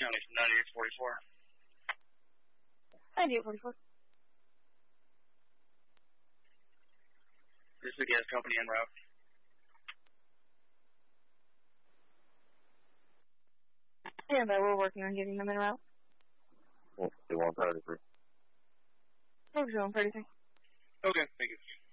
County 9844. 9844. This is the gas company en route. Yeah, but we're working on getting them en route. Well, they want 33. Focus on 33. Okay, thank you.